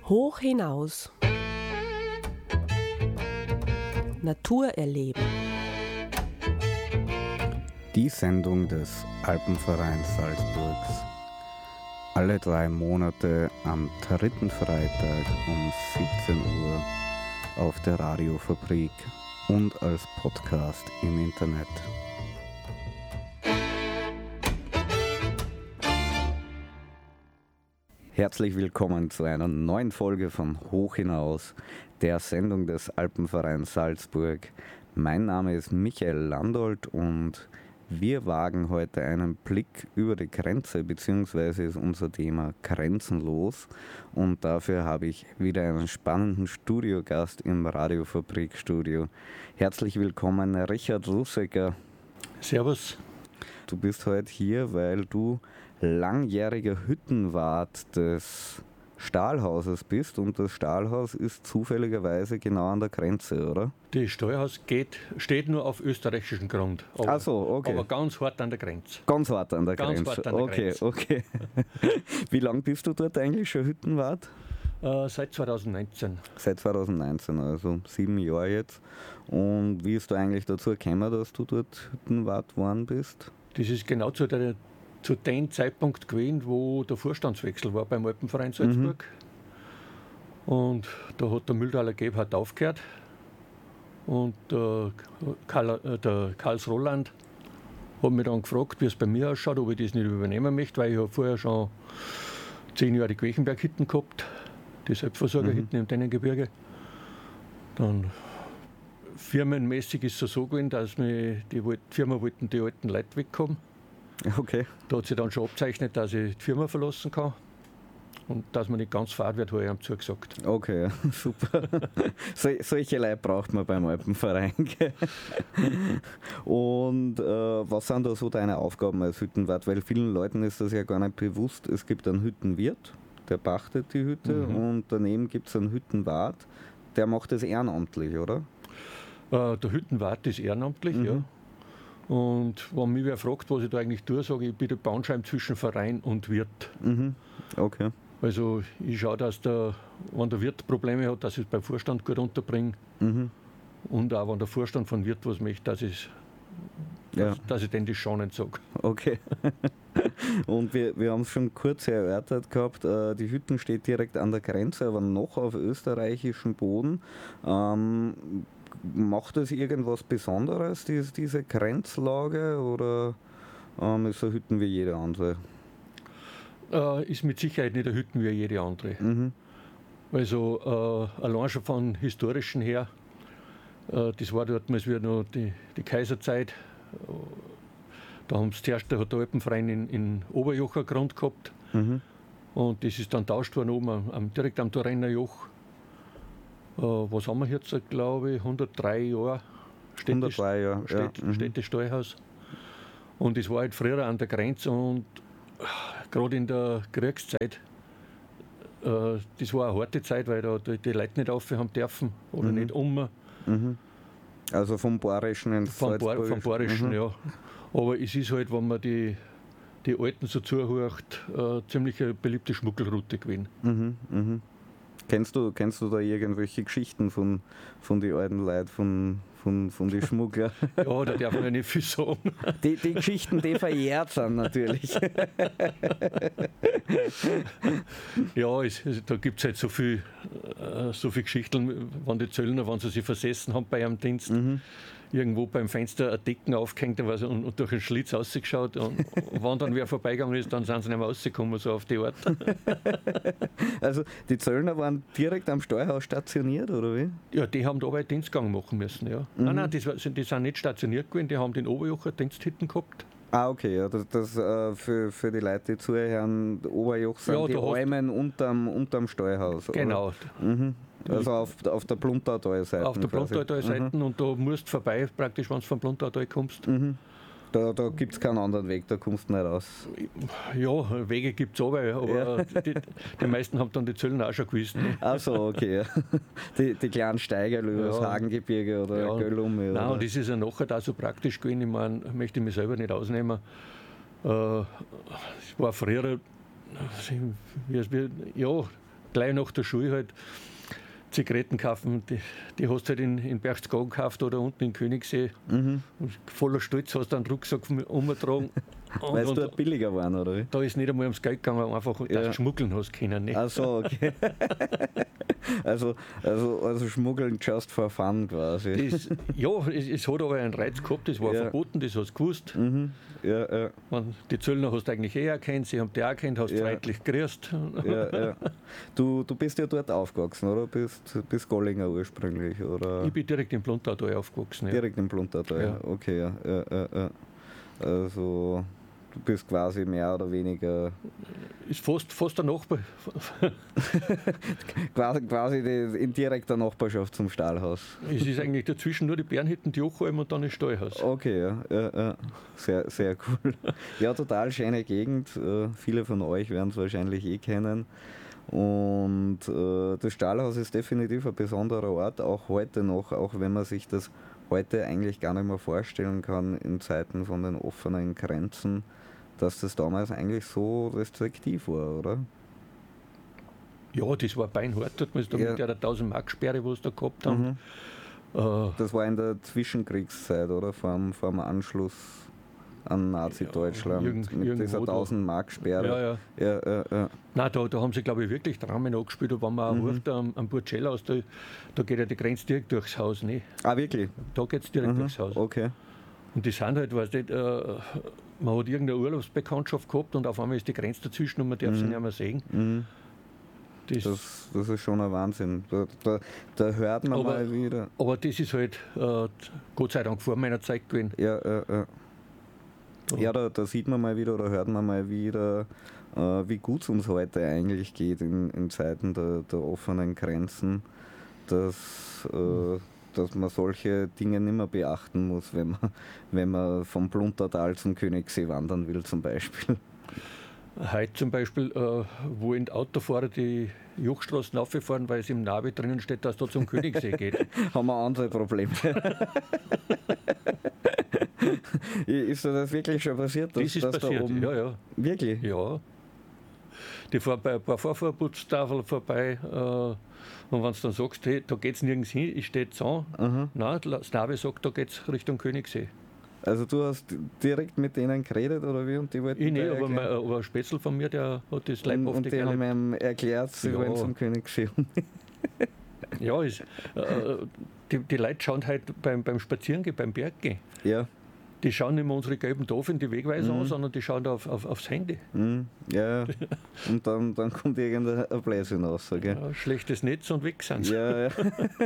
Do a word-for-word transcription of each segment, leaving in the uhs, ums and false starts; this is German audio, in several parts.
Hoch hinaus. Natur erleben. Die Sendung des Alpenvereins Salzburgs. Alle drei Monate am dritten Freitag um siebzehn Uhr auf der Radiofabrik und als Podcast im Internet. Herzlich willkommen zu einer neuen Folge von Hoch hinaus, der Sendung des Alpenvereins Salzburg. Mein Name ist Michael Landolt und wir wagen heute einen Blick über die Grenze, beziehungsweise ist unser Thema grenzenlos. Und dafür habe ich wieder einen spannenden Studiogast im Radiofabrikstudio. Herzlich willkommen, Richard Russecker. Servus. Du bist heute hier, weil du langjähriger Hüttenwart des Stahlhauses bist und das Stahlhaus ist zufälligerweise genau an der Grenze, oder? Das Stahlhaus geht, steht nur auf österreichischem Grund, aber, Ach so, okay. aber ganz hart an der Grenze. Ganz hart an der ganz Grenze. Hart an der okay, Grenze. okay. Wie lange bist du dort eigentlich schon Hüttenwart? Äh, seit zweitausendneunzehn. Seit zweitausendneunzehn, also sieben Jahre jetzt. Und wie ist du eigentlich dazu gekommen, dass du dort Hüttenwart geworden bist? Das ist genau zu, der, zu dem Zeitpunkt gewesen, wo der Vorstandswechsel war beim Alpenverein Salzburg. Mhm. Und da hat der Mühltaler Gebhardt aufgehört. Und der, Karl, äh, der Karls Roland hat mich dann gefragt, wie es bei mir ausschaut, ob ich das nicht übernehmen möchte, weil ich habe vorher schon zehn Jahre die Quechenberg-Hütten gehabt, die Selbstversorger-Hütten mhm. im Dennengebirge. Dann firmenmäßig ist es so gewesen, dass wir die Firma wollten die alten Leute weghaben. Okay. Da hat sich dann schon abzeichnet, dass ich die Firma verlassen kann. Und dass man nicht ganz fahrt wird, habe ich ihm zugesagt. Okay, super. so, solche Leute braucht man beim Alpenverein. Und äh, was sind da so deine Aufgaben als Hüttenwart? Weil vielen Leuten ist das ja gar nicht bewusst. Es gibt einen Hüttenwirt, der pachtet die Hütte mhm. und daneben gibt es einen Hüttenwart, der macht das ehrenamtlich, oder? Äh, der Hüttenwart ist ehrenamtlich, mhm. ja. Und wenn mich wer fragt, was ich da eigentlich tue, sage ich, ich bin der Bahnschein zwischen Verein und Wirt. Mhm. Okay. Also ich schaue, dass der, wenn der Wirt Probleme hat, dass ich es beim Vorstand gut unterbringe. Mhm. Und auch wenn der Vorstand von Wirt was möchte, dass ich, ja. dass, dass ich denen das schonend sage. Okay. Und wir, wir haben es schon kurz erörtert gehabt, äh, die Hütten steht direkt an der Grenze, aber noch auf österreichischem Boden. Ähm, macht das irgendwas Besonderes, diese, diese Grenzlage, oder ähm, ist eine Hütten wie jede andere? Äh, ist mit Sicherheit nicht eine Hütten wie jede andere. Mhm. Also äh, allein schon von historischen her, äh, das war dort mal wieder noch die, die Kaiserzeit. Da haben sie zuerst, da hat der Alpenverein in, in Oberjoch Grund gehabt. Mhm. Und das ist dann tauscht worden oben am, am, direkt am Torrenner Joch. Äh, was haben wir jetzt, glaube ich, hundertdrei Jahre hundertdrei Jahre, Städt, ja. Mhm. Städtestallhaus. Und das war halt früher an der Grenze und gerade in der Kriegszeit, äh, das war eine harte Zeit, weil da die, die Leute nicht rauf haben dürfen oder mhm. nicht um. Mhm. Also vom Bayerischen ins Salzburgischen? Vom Bayerischen, mhm. ja. Aber es ist halt, wenn man die, die Alten so zuhört, äh, ziemlich eine beliebte Schmuggelroute gewesen. Mhm. Mhm. Kennst du, kennst du da irgendwelche Geschichten von, von den alten Leuten, von, von, von den Schmugglern? Ja, da darf man ja nicht viel sagen. Die, die Geschichten, die verjährt sind natürlich. Ja, es, also da gibt es halt so viele äh, so viel Geschichten, wenn die Zöllner, wenn sie sich versessen haben bei ihrem Dienst, mhm. irgendwo beim Fenster ein Decken aufgehängt und, und durch einen Schlitz rausgeschaut. Und wenn dann wer vorbeigegangen ist, dann sind sie nicht mehr rausgekommen, so auf die Art. Also die Zöllner waren direkt am Steuerhaus stationiert, oder wie? Ja, die haben da aber Dienstgang machen müssen, ja. Mhm. Nein, nein, die, die sind nicht stationiert gewesen, die haben den Oberjocher Diensthütten gehabt. Ah, okay, ja, das, das äh, für, für die Leute, die zuhören, Oberjoch sind ja, die Almen unterm, unterm Steuerhaus. Genau. Mhm. Also auf, auf der Pluntautal-Seite. Auf der Pluntautal-Seite mhm. und da musst du vorbei, praktisch, wenn du vom Pluntautal kommst. Mhm. Da, da gibt es keinen anderen Weg, da kommst du nicht raus. Ja, Wege gibt es aber, aber ja. die, die meisten haben dann die Zöllner auch schon gewusst. Ne? Ach so, okay. Die, die kleinen Steiger über ja. das Hagengebirge oder ja. Göllum. Nein, oder? Und das ist ja nachher da so praktisch gewesen, ich meine, möchte ich mich selber nicht ausnehmen. Es äh, war früher, ja, gleich nach der Schule halt Zigaretten kaufen, die, die hast du halt in, in Berchtesgaden gekauft oder unten in Königssee. Mhm. Und voller Stolz hast du einen Rucksack umgetragen. Weil es dort billiger waren, oder wie? Da ist nicht einmal ums Geld gegangen, einfach, Ja. dass du schmuggeln hast können. Nicht? Ach so, okay. also, also, also schmuggeln just for fun quasi. Das, ja, es, es hat aber einen Reiz gehabt, das war Ja. verboten, das hast du gewusst. Mhm. Ja, ja, Man, die Zöllner hast du eigentlich eh erkannt, sie haben dich auch erkannt, hast Ja. freundlich gegrüßt. ja, ja. Du, du bist ja dort aufgewachsen, oder? Bist, bist Gollinger ursprünglich, oder? Ich bin direkt im Pluntertal aufgewachsen. Ja. Direkt im Pluntertal, Ja. okay, ja, ja, ja, ja. Also, du bist quasi mehr oder weniger Ist fast, fast der Nachbar. quasi, quasi die, in direkter Nachbarschaft zum Stahlhaus. Es ist eigentlich dazwischen nur die Bärenhütten, die Ochalm und dann das Stallhaus. Okay, ja, ja, ja. Sehr, sehr cool. Ja, total schöne Gegend. Äh, Viele von euch werden es wahrscheinlich eh kennen. Und äh, das Stahlhaus ist definitiv ein besonderer Ort, auch heute noch, auch wenn man sich das heute eigentlich gar nicht mehr vorstellen kann in Zeiten von den offenen Grenzen, dass das damals eigentlich so restriktiv war, oder? Ja, das war beinhart, dort mit Ja. der tausend Mark Sperre, was sie da gehabt haben. Mhm. Äh, Das war in der Zwischenkriegszeit, oder? Vor dem, vor dem Anschluss an Nazi-Deutschland irgend- mit irgendwo dieser da. tausend Mark Sperre. ja, ja. Ja, ja, ja. Nein, da, da haben sie, glaube ich, wirklich Dramen angespielt. Da, wenn man auch Mhm. hört, am, am Burcelhaus, da, da geht ja die Grenze direkt durchs Haus. Nicht? Ah, wirklich? Da geht es direkt Mhm. durchs Haus. Okay. Und die sind halt, weißt du, nicht, äh, man hat irgendeine Urlaubsbekanntschaft gehabt und auf einmal ist die Grenze dazwischen und man darf sie nicht mehr sehen. Mhm. Das, Das, das ist schon ein Wahnsinn. Da, da, da hört man Aber- mal wieder. aber das ist halt äh, Gott sei Dank vor meiner Zeit gewesen. Ja, ja, ja. Ja, da, da sieht man mal wieder oder hört man mal wieder, äh, wie gut es uns heute eigentlich geht in, in Zeiten der, der offenen Grenzen, dass, äh, dass man solche Dinge nicht mehr beachten muss, wenn man, wenn man vom Pluntertal zum Königssee wandern will zum Beispiel. Heute zum Beispiel, äh, wo in Autofahrer die Juchtstraßen auffahren, weil es im Navi drinnen steht, dass da zum Königssee geht. Haben wir andere Probleme. Ist dir das wirklich schon passiert? dass- Das ist dass da passiert, oben- ja, ja. Wirklich? Ja. Die fahren bei ein paar Vorfahrtstafeln vorbei äh, und wenn du dann sagst, hey, da geht es nirgends hin, ich stehe jetzt an, Aha. nein, das Navi sagt, da geht es Richtung Königssee. Also du hast direkt mit denen geredet oder wie? Und die wollten Ich nicht, dir aber, mein, erklären? aber ein Spätzl von mir, der hat das und, leibhaftig und die haben erlebt. ihm erklärt, sie Ja. wollen zum Königssee. Ja, ist, äh, die, die Leute schauen halt beim, beim Spazierengehen, beim Berggehen. Ja. Die schauen nicht mehr unsere gelben Tafeln, die Wegweiser Mhm. an, sondern die schauen da auf, auf, aufs Handy. Mhm. Ja, ja. Und dann, dann kommt irgendein Blödsinn raus. Gell? Ja, schlechtes Netz und weg sind sie. Ja, ja.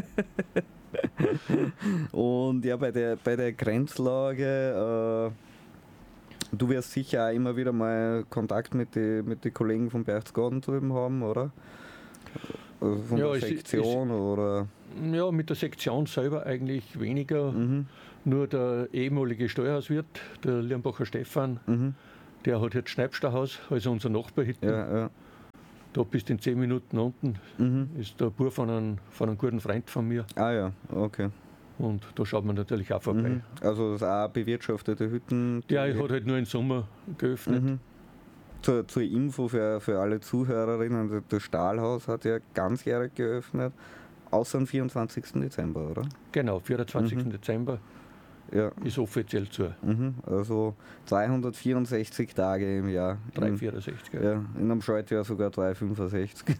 Und ja, bei der, bei der Grenzlage, äh, du wirst sicher auch immer wieder mal Kontakt mit den mit die Kollegen von Berchtesgaden drüben haben, oder? Also von Ja, der es- Sektion oder. Ja, mit der Sektion selber eigentlich weniger. Mhm. Nur der ehemalige Steuerhauswirt, der Lirnbacher Stefan, Mhm. der hat jetzt Schneibsterhaus, also unser Nachbar hinten. Ja, ja. Da bist du in zehn Minuten unten, Mhm. ist der Bub von einem, von einem guten Freund von mir. Ah ja, okay. Und da schaut man natürlich auch vorbei. Mhm. Also das ist auch bewirtschaftete Hütten. die- Der hat halt nur im Sommer geöffnet. Mhm. Zur, zur Info für, für alle Zuhörerinnen, das Stahlhaus hat ja ganzjährig geöffnet, außer am vierundzwanzigsten Dezember, oder? Genau, vierundzwanzigsten Mhm. Dezember Ja. ist offiziell zu. Mhm. Also zweihundertvierundsechzig Tage im Jahr. drei In, vierundsechzig. ja, in einem Schaltjahr sogar dreihundertfünfundsechzig.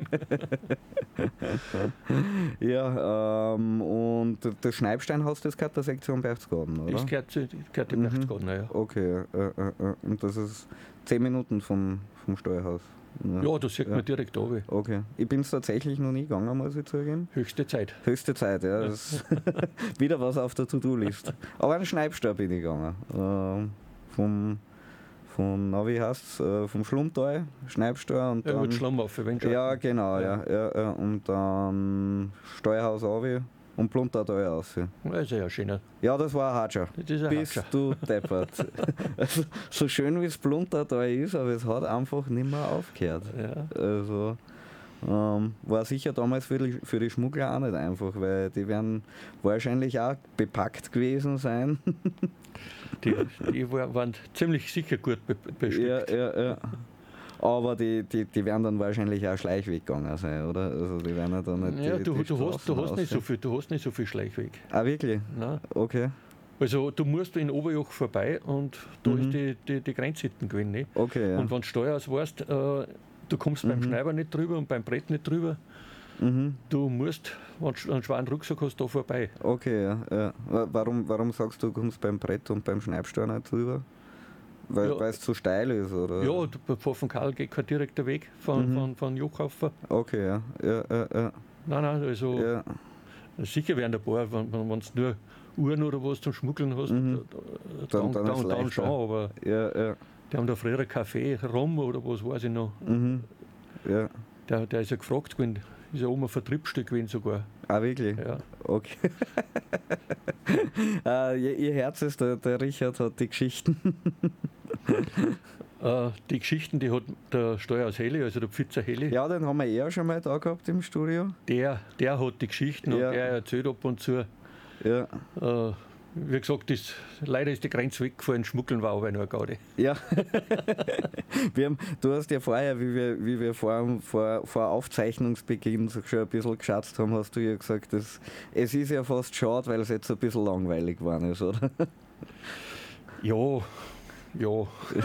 Ja, ähm, und das Schneibsteinhaus, das gehört der Sektion Berchtesgaden, oder? Das gehört, zu- das gehört dem Mhm. Berchtesgaden, ja. Okay, äh, äh, äh, und das ist zehn Minuten vom, vom Steuerhaus. Ja, da sieht Ja. man direkt runter. Okay. Ich bin es tatsächlich noch nie gegangen, muss ich zugeben. Höchste Zeit. Höchste Zeit, ja. Das ist wieder was auf der To-Do-List. Aber einen Schneibstab bin ich gegangen. Ähm, vom, vom, na, wie heißt's, äh, vom Schlumtal, Schneibstar und Ja, dann. mit Schlamm auf, wenn schon. Ja, genau, ja. Ja, ja. Und dann Steuerhaus runter und Pluntertal raus. Das ist ja schöner. Ja, das war ein Hatscher. Das ist ein Bist Hatscher. du deppert. Also, so schön wie es Pluntertal ist, aber es hat einfach nicht mehr aufgehört. Ja. Also ähm, war sicher damals für die, für die Schmuggler auch nicht einfach, weil die werden wahrscheinlich auch bepackt gewesen sein. Die, die war- waren ziemlich sicher gut be Ja, bestückt. ja, ja. Aber die, die, die werden dann wahrscheinlich auch Schleichweg gegangen sein, oder? Also die werden ja dann nicht Ja, die, du, die du, hast, du, hast nicht so aussehen. viel, du hast nicht so viel Schleichweg. Ah, wirklich? Nein. Okay. Also du musst in Oberjoch vorbei und da Mhm. ist die, die, die Grenze hinten gewesen. Nicht? Okay, ja. Und wenn du Steuerhaus weißt, äh, du kommst beim Mhm. Schneiber nicht drüber und beim Brett nicht drüber. Mhm. Du musst, wenn du einen schweren Rucksack hast, da vorbei. Okay, ja. ja. Wa- Warum, warum sagst du, du kommst beim Brett und beim Schneibsteuer nicht drüber? Weil Ja. es zu steil ist, oder? Ja, du- vor von Karl geht kein direkter Weg von, Mhm. von, von Jochhaufen. Okay, ja. Ja, ja, ja. Nein, nein, also ja. sicher werden ein paar, wenn du nur Uhren oder was zum Schmuggeln hast, Mhm. da- Dann- dann, dann dann, ist dann, leichter. schon, aber ja, ja. die haben da früher einen Kaffee, Rum oder was weiß ich noch. Mhm. Ja. Der, der ist ja gefragt gewesen, ist ja oben ein Vertriebsstück gewesen sogar. Ah, wirklich? Ja. Okay. ah, ihr, ihr Herz ist, der, der Richard hat die Geschichten. Äh, die Geschichten, die hat der Steuerhaus Heli, also der Pfitzer Heli, Ja, den haben wir eher schon mal da gehabt im Studio. der, der hat die Geschichten Ja. und der erzählt ab und zu. Ja. Äh, wie gesagt, ist, leider ist die Grenze weggefallen, Schmuggeln war aber noch eine Gaude. Ja. wir haben, du hast ja vorher, wie wir, wie wir vor, vor, vor Aufzeichnungsbeginn so schon ein bisschen geschätzt haben, hast du ja gesagt, dass, es ist ja fast schade, weil es jetzt ein bisschen langweilig geworden ist, oder? Ja, ja.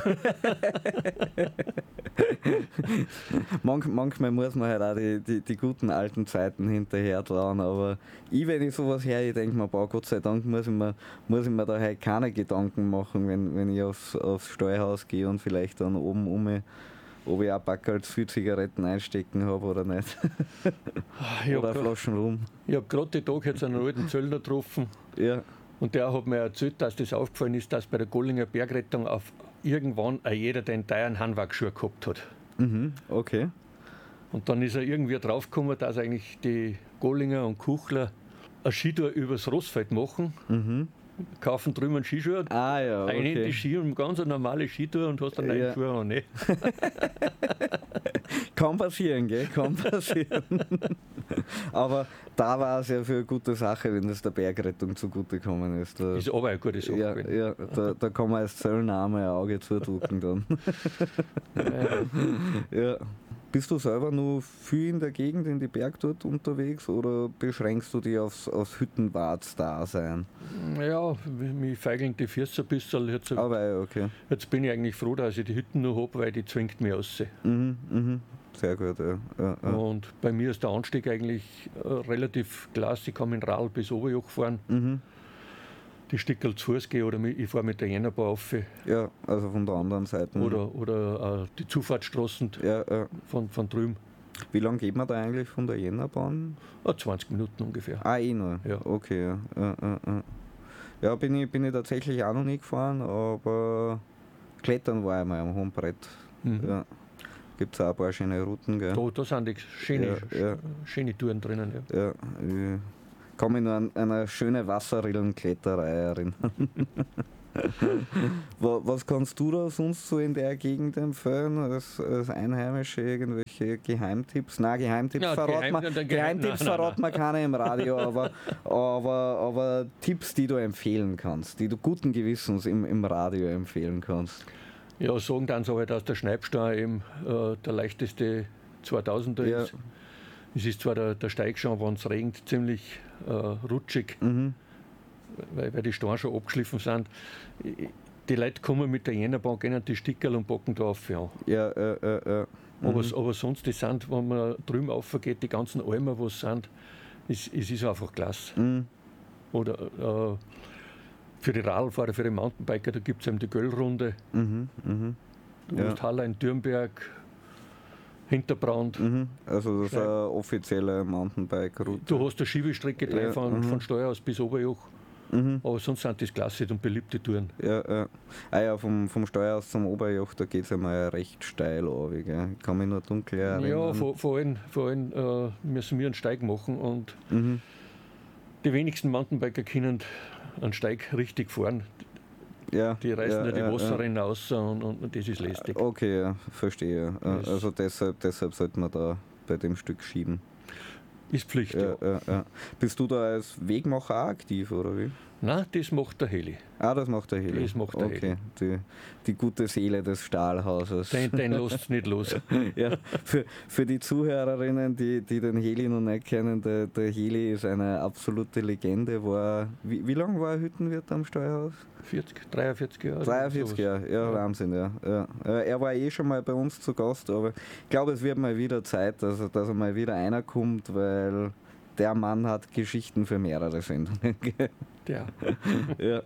Manch, manchmal muss man halt auch die, die, die guten alten Zeiten hinterher trauen, aber ich, wenn ich sowas her, ich denke mir, boah, Gott sei Dank muss ich mir, muss ich mir da halt keine Gedanken machen, wenn, wenn ich aufs, aufs Steuerhaus gehe und vielleicht dann oben um, ob ich ein Packerl für Zigaretten einstecken habe oder nicht. Ich oder habe Flaschen rum. hab gerade den Tag jetzt einen alten Zöllner getroffen Ja. und der hat mir erzählt, dass das aufgefallen ist, dass bei der Gollinger Bergrettung auf irgendwann auch jeder den teuren Handwerkschuh gehabt hat. Mhm. Okay. Und dann ist er irgendwie draufgekommen, dass eigentlich die Gollinger und Kuchler eine Skitour übers Rossfeld machen, Mhm. kaufen drüben einen Skischuh, Ah ja, eine in die okay. Ski und ganz eine normale Skitour und hast einen neuen Ja. Schuh an. Ne? Kann passieren, gell? Kann passieren. Aber da war es ja für eine gute Sache, wenn das der Bergrettung zugutekommen ist. Da, Ist aber eine gute Sache. ja, gewesen. ja, da, da kann man als Zöllname ein Auge zudrücken dann. ja. Bist du selber nur viel in der Gegend, in die Berg dort unterwegs oder beschränkst du dich aufs, aufs Hüttenwarts-Dasein? Ja, mich feigeln die Füße ein bisschen. Jetzt, Aber ja, okay. jetzt bin ich eigentlich froh, dass ich die Hütten noch habe, weil die zwingt mich raus. Mhm, mhm. Sehr gut, ja. ja, ja. Und bei mir ist der Anstieg eigentlich äh, relativ klasse. Ich kann mit dem Radl bis Oberjoch fahren, Mhm. die Stickerl zu Fuß gehen oder mit, ich fahre mit der Jännerbahn rauf. Ja, also von der anderen Seite. Oder, oder äh, die Zufahrtsstraßen Ja, ja. von, von drüben. Wie lange geht man da eigentlich von der Jännerbahn? Äh, zwanzig Minuten ungefähr. Ah, eh nur. Ja. Okay, ja. Ja, ja, ja. ja bin, ich, bin ich tatsächlich auch noch nie gefahren, aber Klettern war ich mal am hohen Brett. Mhm. Ja. Gibt es auch ein paar schöne Routen, gell? Da, da sind die schöne, Ja, ja. schöne Touren drinnen. Ja. Ja, ich kann mich nur an eine schöne Wasserrillenkletterei erinnern. Wa- Was kannst du da sonst so in der Gegend empfehlen, als, als Einheimische, irgendwelche Geheimtipps? Nein, Geheimtipps Ja, verraten Geheim- wir, der Geheim- Geheimtipps nein, nein, verraten wir keine im Radio, aber, aber, aber Tipps, die du empfehlen kannst, die du guten Gewissens im, im Radio empfehlen kannst. Ja, sagen dann so halt, dass der Schneibstein eben äh, der leichteste zweitausender Ja. ist. Es ist zwar der, der Steig schon, wenn es regnet, ziemlich äh, rutschig, Mhm. weil, weil die Steine schon abgeschliffen sind. Die Leute kommen mit der Jännerbahn, gehen die Stickerl und packen da auf. Ja. Ja, äh, äh, äh. Aber, Mhm. aber sonst, die sind, wenn man drüben raufgeht, die ganzen Almen, was sind, es, es ist einfach klasse. Mhm. Oder äh, für die Radlfahrer, für die Mountainbiker, da gibt es eben die Göllrunde. Mhm. Mhm. Du Ja. hast Hallein, Dürnberg, Hinterbrand. Mhm. Also das ist Schneid- eine offizielle Mountainbike-Route. Du hast eine Schiebestrecke drin Ja, von, mhm. von Steuerhaus bis Oberjoch. Mhm. Aber sonst sind das klasse und beliebte Touren. Ja, ja. Ah ja, vom, vom Steuerhaus zum Oberjoch, da geht es einmal recht steil runter, gell? Ich kann mich nur dunkel erinnern. Ja, vor, vor allem, vor allem äh, müssen wir einen Steig machen und Mhm. die wenigsten Mountainbiker können einen Steig richtig fahren. Ja, Die reißen ja, ja, die ja, Wasserrennen raus und, und, und das ist lästig. Okay, ja, verstehe. Ja. Das- Also deshalb, deshalb sollte man da bei dem Stück schieben. Ist Pflicht, ja. Ja, ja, ja. Bist du da als Wegmacher auch aktiv, oder wie? Nein, das macht der Heli. Ah, das macht der Heli. Das macht der okay. Heli. Die, die gute Seele des Stahlhauses. Den, den lässt es nicht los. Ja, für, für die Zuhörerinnen, die, die den Heli noch nicht kennen, der, der Heli ist eine absolute Legende. War, wie, wie lange war er Hüttenwirt am Steuerhaus? vierzig, dreiundvierzig Jahre. dreiundvierzig Jahre, ja, ja, Wahnsinn, ja, ja. Er war eh schon mal bei uns zu Gast, aber ich glaube, es wird mal wieder Zeit, dass, er- dass er mal wieder einer kommt, weil der Mann hat Geschichten für mehrere Sendungen. Ja. Ja.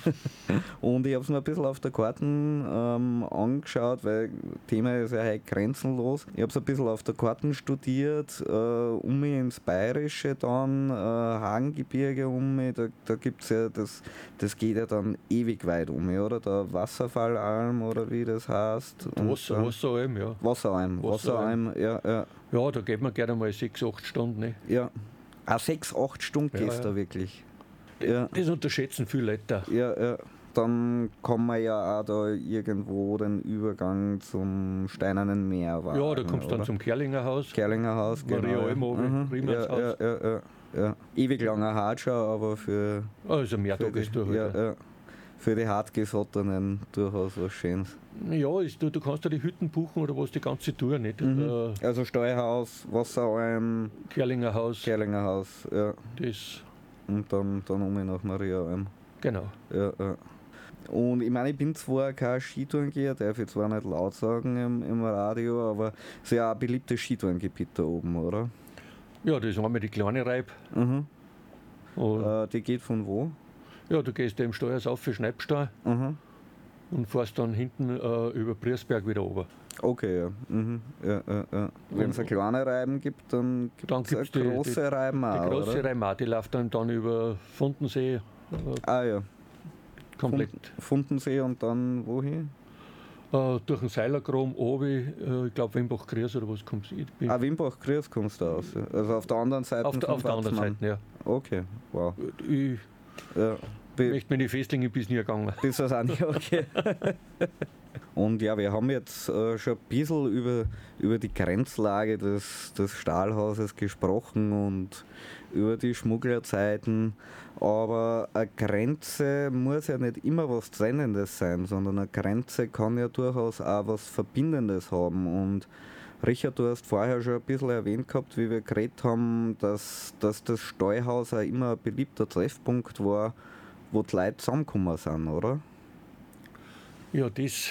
Und ich habe es mir ein bisschen auf der Karten ähm, angeschaut, weil Thema ist ja heute grenzenlos. Ich habe es ein bisschen auf der Karten studiert, äh, um mich ins Bayerische dann, äh, Hagengebirge um mich, da, da gibt es ja, das, das geht ja dann ewig weit um mich, oder? Der Wasserfallalm oder wie das heißt. Und Wasser, dann- Wasseralm, ja. Wasseralm, Wasseralm. Wasseralm, ja, ja. Ja, da geht man gerne mal sechs, acht Stunden. Ne? ja. Ah, sechs, acht Stunden Ja, gehst ja. da wirklich. Ja. Das unterschätzen viele Leute. Ja, ja. Dann kann man ja auch da irgendwo den Übergang zum Steinernen Meer wagen. Ja, da kommst du dann oder? zum Kerlinger Haus. Kerlinger Haus, Maria genau. Alm oben, Riemanns ja, Haus. ja, ja, ja, ja. Ewig langer Hartschau, aber für, Also mehr für, Tages die, durch. ja, Halt. ja, für die Hartgesottenen durchaus was Schönes. Ja, ist, du, du kannst ja die Hütten buchen oder was die ganze Tour nicht. Mhm. Äh, Also Steuerhaus, Wasseralm, Kerlinger Haus, Kerlinger Haus, ja. das, Und dann, dann um nach Maria Alm. genau. Ja, ja. Und ich meine, ich bin zwar kein Skitourengeher, darf ich zwar nicht laut sagen im, im Radio, aber es ist ja auch ein beliebtes Skitourengebiet da oben, oder? Ja, das ist einmal die kleine Reib. Mhm. Und, Äh, die geht von wo? ja, du gehst im Steuers auf für Schneipstall Mhm. und fährst dann hinten äh, über Priesberg wieder runter. Okay, ja. Mhm. ja, ja, ja. Wenn es eine kleine Reiben gibt, dann gibt Dann es eine gibt's die- große die- Reiben auch, Die große oder? Reib, auch, die läuft dann, dann über Fundensee äh, Ah ja, komplett. Fundensee und dann wohin? Äh, durch den Seilergrom, obi, äh, ich glaube Wimbach-Kriers oder was kommst du? Ich bin Ah, Wimbach-Kriers kommst du aus. ja. Also auf der anderen Seite auf, der- auf der anderen Watzmann. Seite, ja. Okay, wow. Ich Ja. Be- möchte meine Festlinge bis nie gegangen. Bis das auch nicht, okay. Und ja, wir haben jetzt äh, schon ein bisschen über, über die Grenzlage des, des Stahlhauses gesprochen und über die Schmugglerzeiten. Aber eine Grenze muss ja nicht immer was Trennendes sein, sondern eine Grenze kann ja durchaus auch was Verbindendes haben. Und Richard, du hast vorher schon ein bisschen erwähnt gehabt, wie wir geredet haben, dass, dass das Steuerhaus auch immer ein beliebter Treffpunkt war, wo die Leute zusammengekommen sind, oder? Ja, das,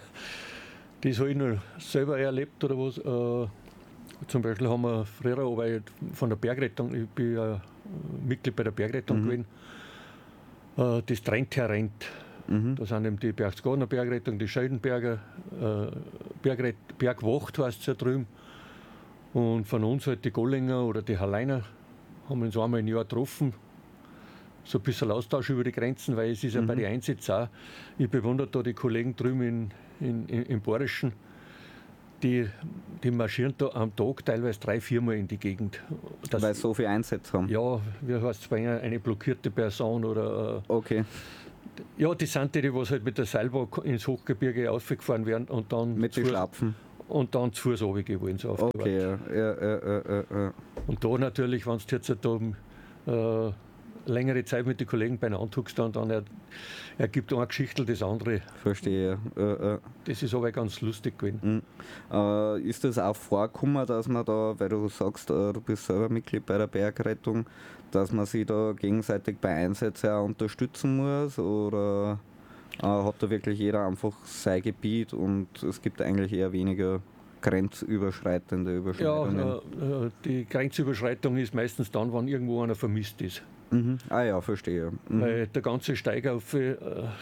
das habe ich noch selber erlebt oder was. Äh, zum Beispiel haben wir früher, aber ich von der Bergrettung, ich bin ja Mitglied bei der Bergrettung Mhm. gewesen, äh, das Trendterrent. Mhm. Da sind eben die Berchtesgadener Bergrettung, die Scheidenberger äh, Bergret Bergwacht heißt es ja drüben. Und von uns halt die Gollinger oder die Halleiner haben uns einmal im Jahr getroffen. So ein bisschen Austausch über die Grenzen, weil es ist ja Mhm. bei den Einsätzen auch. Ich bewundere da die Kollegen drüben in, in, in, im Bayerischen. Die, die marschieren da am Tag teilweise drei, viermal in die Gegend. Das, Weil sie so viele Einsätze haben. ja, wie heißt es bei Ihnen, eine blockierte Person oder. Äh, Okay, ja, die sind die, die was halt mit der Seilbahn ins Hochgebirge aufgefahren werden und dann mit zu den Fuß- Schlapfen. und dann zu Fuß runtergehen wollen. So auf die Okay, Art. ja, ja, ja, ja, ja, ja. Und da natürlich, wenn du jetzt halt da, äh, längere Zeit mit den Kollegen beieinander huckst, dann, dann er, ergibt eine Geschichte das andere. Verstehe. Ja, ja. Das ist aber ganz lustig gewesen. Mhm. Äh, ist das auch vorgekommen, dass man da, weil du sagst, äh, du bist selber Mitglied bei der Bergrettung, dass man sich da gegenseitig bei Einsätzen auch unterstützen muss? Oder äh, hat da wirklich jeder einfach sein Gebiet und es gibt eigentlich eher weniger grenzüberschreitende Ja, Überschneidungen? äh, äh, die Grenzüberschreitung ist meistens dann, wenn irgendwo einer vermisst ist. Mhm. Ah ja, verstehe. Mhm. Weil der ganze Steigauf, äh,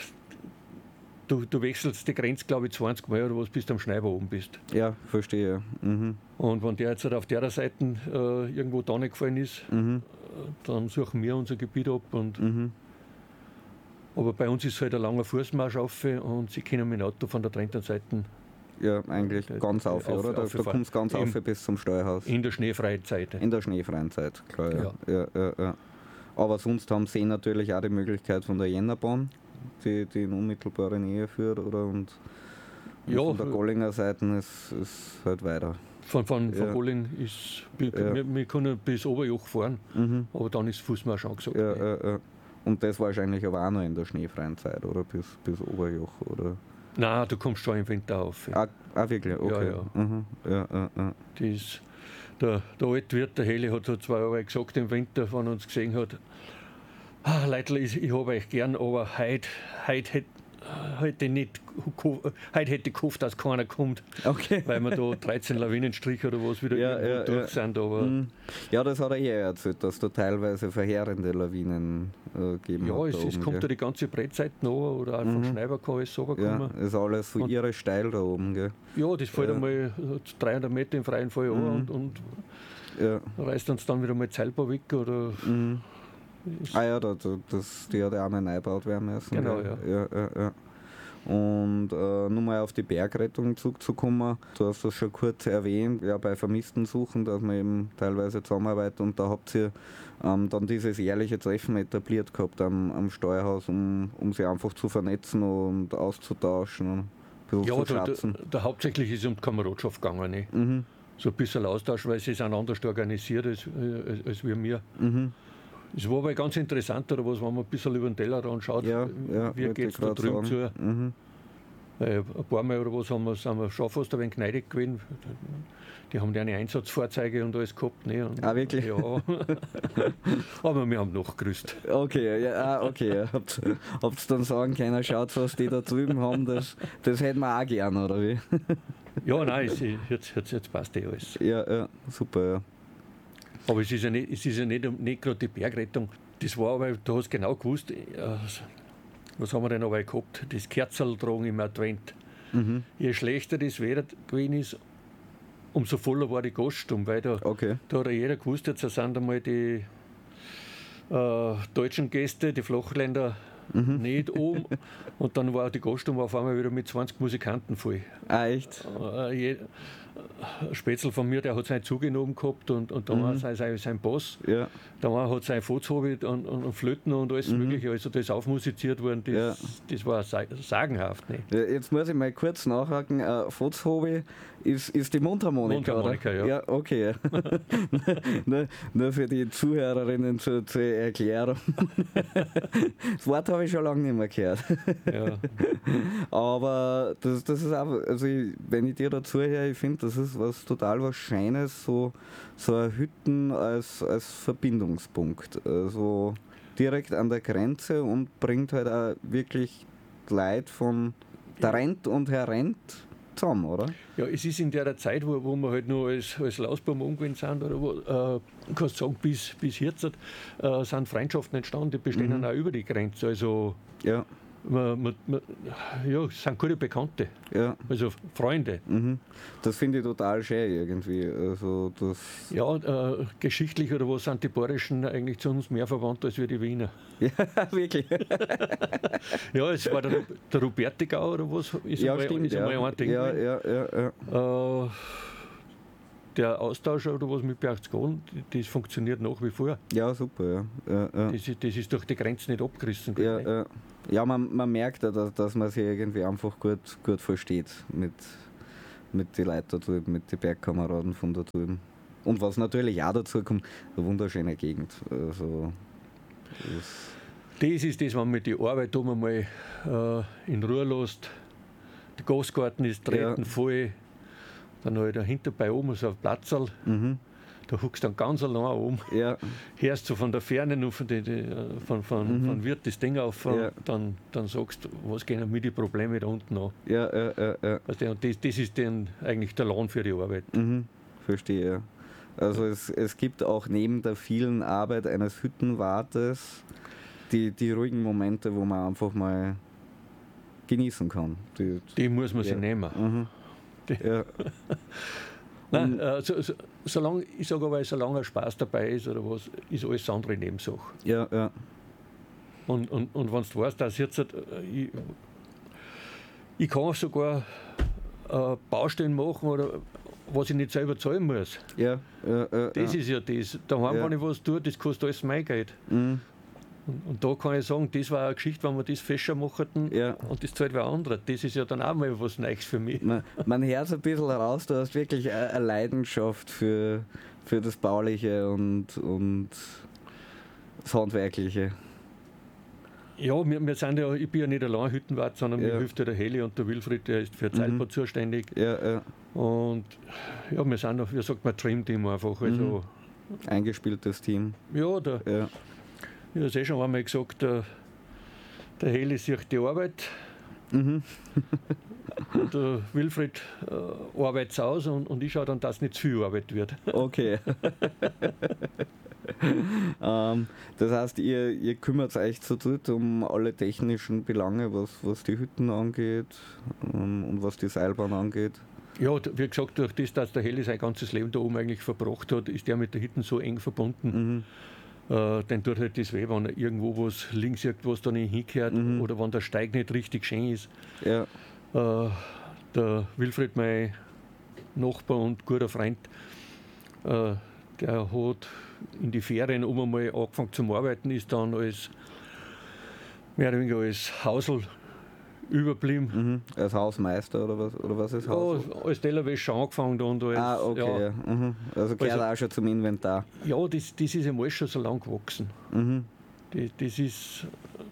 du, du wechselst die Grenze, glaube ich, zwanzig Mal oder was, bis du am Schneiber oben bist. Ja, verstehe. Mhm. Und wenn der jetzt halt auf der Seite äh, irgendwo da nicht gefallen ist, Mhm. dann suchen wir unser Gebiet ab. Und, Mhm. aber bei uns ist es halt ein langer Fußmarsch auf und sie können mit dem Auto von der trennten Seite Ja, eigentlich Äh, ganz auf, auf- oder? Da, da aufgefahren. kommst du ganz Im- auf bis zum Steuerhaus. in der schneefreien Zeit. In der schneefreien Zeit, klar. Ja. Ja, ja, ja. Aber sonst haben sie natürlich auch die Möglichkeit von der Jännerbahn, die, die in unmittelbare Nähe führt, oder? Und, und Ja, von der Gollinger Seite ist es halt weiter. Von, von, von Ja. Golling ist, wir, Ja. wir, wir können bis Oberjoch fahren, Mhm. aber dann ist Fußmarsch angesagt. Ja, ja, ja. Und das wahrscheinlich aber auch noch in der schneefreien Zeit, oder? Bis, bis Oberjoch, oder? Nein, du kommst schon im Winter auf. Ah, ah wirklich? Okay. Ja, ja. Mhm. Ja, ja, ja. Das, der, der alte Wirt, der Heli, hat so zwei Jahre gesagt im Winter, wenn er uns gesehen hat, ah, Leute, ich, ich habe euch gern, aber heute, heute hätte heute nicht, heute hätte ich gehofft, dass keiner kommt, Okay. weil wir da dreizehn Lawinenstriche oder was wieder Ja, irgendwo ja, durch ja. sind. Aber Mhm. Ja, das hat er eh erzählt, dass da teilweise verheerende Lawinen äh, gegeben ja, hat. es, da es oben, kommt gell? ja die ganze Brettzeit nach oder auch von Mhm. Schneiber kann alles Ja, runterkommen. ist alles so Und- irre steil da oben, gell? Ja, das fällt Ja. einmal dreihundert Meter im freien Fall an Mhm. und, und Ja. reißt uns dann wieder mal die Seilbahn weg. Oder Mhm. Ah ja, da, da, das, die hat ja auch mal neu gebaut werden müssen. Genau, gell? ja. ja, ja. Und äh, nur mal auf die Bergrettung zurückzukommen, du hast das schon kurz erwähnt, ja, bei vermissten Suchen, dass man eben teilweise zusammenarbeitet, und da habt ihr ähm, dann dieses jährliche Treffen etabliert gehabt am, am Steuerhaus, um, um sie einfach zu vernetzen und auszutauschen und ein bisschen ja, zu da, da, schatzen. da hauptsächlich ist es um die Kameradschaft gegangen. Ne? Mhm. So ein bisschen Austausch, weil sie sind anders organisiert als, äh, als, als wir mir. Mhm. Es war aber ganz interessant, oder was, wenn man ein bisschen über den Tellerrand schaut, Ja, ja, wie wollte geht ich es da grad drüben sagen. zu. Mhm. Weil ein paar Mal oder was haben wir, sind wir schon fast ein wenig gneidig gewesen. Die haben ja eine Einsatzfahrzeuge und alles gehabt. Ne? Und, Ah, wirklich? Ja. Aber wir haben nachgerüstet. Okay, ja, ah, okay. Ja. Habt ihr dann sagen können, schaut, was die da drüben haben, das, das hätten wir auch gern, oder wie? Ja, nein, es, jetzt, jetzt, jetzt passt eh alles. Ja, ja, super, ja. Aber es ist ja nicht, es ist ja nicht, nicht gerade die Bergrettung. Das war aber, du hast genau gewusst, äh, was haben wir denn aber gehabt? Das Kerzerl tragen im Advent. Mhm. Je schlechter das Wetter gewesen ist, umso voller war die Gaststube, weil da, Okay. da hat ja jeder gewusst, jetzt sind einmal die äh, deutschen Gäste, die Flachländer, Mhm. nicht oben. Und dann war die Gaststube auf einmal wieder mit zwanzig Musikanten voll. Ah, echt? Äh, je, ein Spätzl von mir, der hat seinen Zug oben gehabt und, und da Mhm. war sein, sein, sein Bass. Ja. Da war, hat sein Fotzhobby und, und, und Flöten und alles Mhm. Mögliche. Also das aufmusiziert worden, das, Ja. das war sa- sagenhaft. Ne? Ja, jetzt muss ich mal kurz nachhaken. Äh, Fotzhobby ist, ist die Mundharmonika, Mundharmonika, oder? ja. Ja, okay. nur, nur für die Zuhörerinnen zur, zur Erklärung. Das Wort habe ich schon lange nicht mehr gehört. Ja. Aber das, das ist auch, also ich, wenn ich dir dazu höre, ich finde, das ist was total was Scheines, so, so ein Hütten als, als Verbindungspunkt. Also direkt an der Grenze und bringt halt auch wirklich Leute von Tarent und Herrent zusammen, oder? Ja, es ist in der Zeit, wo, wo wir halt nur als, als Lausbaum umgewesen sind, oder wo, äh, kannst sagen, bis, bis jetzt äh, sind Freundschaften entstanden, die bestehen Mhm. auch über die Grenze. Also, Ja, man, man, man, ja, es sind gute Bekannte, ja. also Freunde. Mhm. Das finde ich total schön irgendwie. Also das, Ja, äh, geschichtlich oder was sind die Bayerischen eigentlich zu uns mehr verwandt als wir die Wiener. ja, wirklich. Ja, es war der, Ru- der Rupertigau oder was, ist Ja, einmal, stimmt. ist Ja. einmal ein Ding Ja, gewesen. ja, ja, ja. Äh, der Austausch oder was mit Berchtesgaden, das funktioniert nach wie vor. Ja, super, ja. Ja, ja. Das, ist- das ist durch die Grenze nicht abgerissen. Ja, gewesen, ne? ja. ja man, man merkt ja, dass, dass man sich irgendwie einfach gut, gut versteht mit, mit den Leuten da drüben, mit den Bergkameraden von da drüben. Und was natürlich auch dazu kommt, eine wunderschöne Gegend. Also, das, Das ist das, wenn man die Arbeit um einmal äh, in Ruhe lässt. Der Gasgarten ist treten Ja. voll. Dann halt dahinter bei oben so ein Platzl. mhm. Da huckst du dann ganz allein oben. Ja, Hörst du von der Ferne nur von, die, die, von, von, Mhm. von Wirt das Ding auf, Ja. dann, dann sagst du, was gehen mir die Probleme da unten an. ja, ja, ja, ja. Weißt du, und das, das ist dann eigentlich der Lohn für die Arbeit. Mhm. Verstehe, ja. Also es, es gibt auch neben der vielen Arbeit eines Hüttenwartes die, die ruhigen Momente, wo man einfach mal genießen kann. Die, Die muss man Ja. sich nehmen. mhm. Die- Ja. Nein, äh, so, so, solange, ich sage aber, solange ein Spaß dabei ist oder was, ist alles andere Nebensache. Ja, ja. Und, und, und wenn du weißt, dass jetzt, äh, ich, ich kann sogar äh, Baustellen machen, oder was ich nicht selber zahlen muss. Ja, ja, ja, Das ja. ist ja das. Daheim, Ja. wenn ich was tue, das kostet alles mein Geld. Mhm. Und, und da kann ich sagen, das war eine Geschichte, wenn wir das fescher machen Ja. und das zahlt wer anderer. Das ist ja dann auch mal was Neues für mich. Man, man hört es ein bisschen raus, du hast wirklich eine eine Leidenschaft für, für das Bauliche und, und das Handwerkliche. Ja, wir, wir sind ja, ich bin ja nicht allein Hüttenwart, sondern Ja. mir hilft ja der Heli und der Wilfried, der ist für Zeitbau zuständig. Ja, ja. Und ja, wir sind noch, wie sagt man, Dream-Team einfach. Also, Eingespieltes Team. ja, der, Ja. ich habe es eh schon einmal gesagt, der, der Heli sieht die Arbeit. Mhm. Der Wilfried äh, arbeitet aus und, und ich schaue dann, dass nicht zu viel Arbeit wird. Okay. ähm, das heißt, ihr, ihr kümmert euch zu dritt um alle technischen Belange, was, was die Hütten angeht ähm, und was die Seilbahn angeht. Ja, d- wie gesagt, durch das, dass der Heli sein ganzes Leben da oben eigentlich verbracht hat, ist der mit der Hütten so eng verbunden. Mhm. Äh, dann tut halt das weh, wenn er irgendwo was links irgendwas da nicht hingehört Mhm. oder wenn der Steig nicht richtig schön ist. Ja. Äh, der Wilfried, mein Nachbar und guter Freund, äh, der hat in die Ferien um einmal angefangen zum Arbeiten, ist dann als mehr oder weniger als Hausl überblieben. Mhm. Als Hausmeister oder was, oder was ist Haus? Ja, als Tellerwäscher angefangen und als, Ah, okay. ja, Ja. Mhm. Also gehört Also- auch schon zum Inventar. ja das, das ist einmal schon so lang gewachsen. Mhm. Das, das ist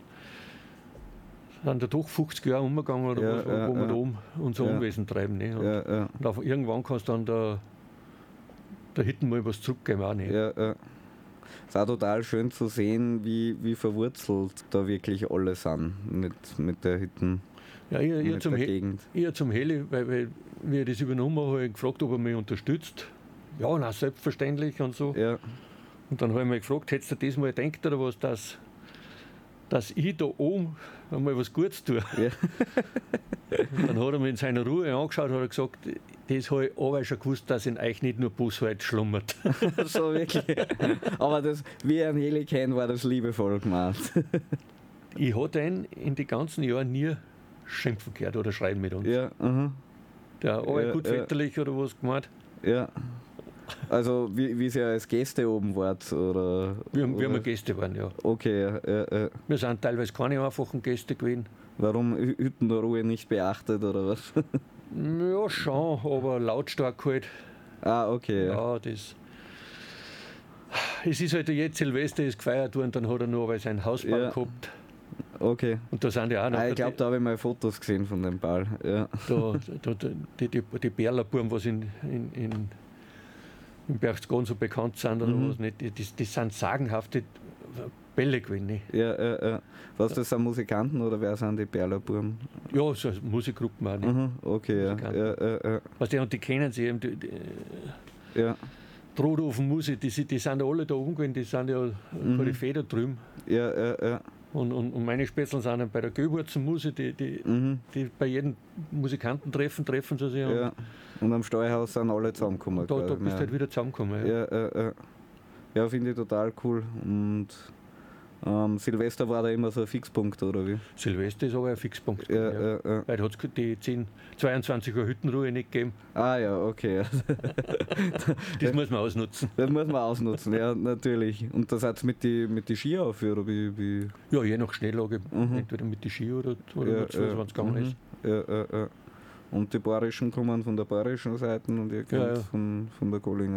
sind da doch fünfzig Jahre umgegangen, oder Ja, was, wo ja, wir ja. da oben unser Ja. Unwesen treiben. Ne? Und, Ja, ja, und auf, irgendwann kannst du dann der, der Hitten mal was zurückgeben. Auch nicht. ja, ja. Es ist auch total schön zu sehen, wie, wie verwurzelt da wirklich alle sind mit, mit der Hütten, Ja, ich, ich mit zum, der He Gegend. ich zum Heli, weil, weil wie ich das übernommen habe, habe ich gefragt, ob er mich unterstützt. Ja, na, selbstverständlich und so. Ja, Und dann habe ich mich gefragt, hättest du das mal gedacht oder was, dass, dass ich da oben einmal was Gutes tue. ja. Und dann hat er mich in seiner Ruhe angeschaut und hat gesagt, das habe ich aber schon gewusst, dass in euch nicht nur Buswald schlummert. So wirklich. Aber das, wie ich einen Heli kenne, war das liebevoll gemeint. Ich hatte ihn in den ganzen Jahren nie schimpfen gehört oder schreien mit uns. Ja, mhm. Der arbeitet Ja, gut ja. väterlich oder was gemacht. Ja. Also wie, wie ihr als Gäste oben wart, oder? Wir, wir oder? haben Gäste waren, ja. Okay, ja, ja, ja. Wir sind teilweise keine einfachen Gäste gewesen. Warum Hü- Hüttenruhe nicht beachtet, oder was? Ja, schon, aber lautstark halt. Ah, okay. Ja. Ja, das. Es ist halt jetzt Silvester ist gefeiert worden, dann hat er nur weil sein Hausbau Ja. gehabt. Okay. Und da sind ja auch noch Ah, ich glaube, da habe ich mal Fotos gesehen von dem Ball. Ja. da, da, da, die, die, die Berlerbuben, was in, in, in, in Berchtesgaden so bekannt sind, oder Mhm. was nicht, die, das, das sind sagenhafte Bälle gewesen. Ne? Ja, ja, ja. Was, das sind Musikanten oder wer sind die Berlerburm? Ja, so Musikgruppen auch nicht. Mhm, okay, ja. Musikanten. Ja, ja, ja. Weißt du, und die kennen sie eben, die, die Ja, Trodofen Musik, die, sind- die sind ja alle da oben gewesen, die sind ja Mhm. Koryphäe da drüben. ja, ja, ja. Und, und, und meine Spätzle sind dann bei der Göwurzenmusik, die, die, Mhm. die bei jedem Musikantentreffen treffen sie sich. Und Ja. Und am Steuerhaus sind alle zusammengekommen. da, da quasi, bist du ja. halt wieder zusammengekommen. Ja. Ja, ja, ja. Ja, finde ich total cool. Und ähm, Silvester war da immer so ein Fixpunkt, oder wie? Silvester ist aber ein Fixpunkt. Ja, gewesen, ja. ja, ja. Weil da hat es die zehn, zweiundzwanzig Uhr Hüttenruhe nicht gegeben. Ah ja, okay. Das muss man ausnutzen. Das muss man ausnutzen, ja, natürlich. Und das hat mit die mit die Ski aufführen, oder wie, wie? Ja, je nach Schneelage, Mhm. entweder mit den Ski oder, oder Ja, mit so, wenn es gegangen mhm. ist. Ja, ja, ja. Und die Bayerischen kommen von der bayerischen Seite und ihr kommt Ja, ja. Von, von der Gollinger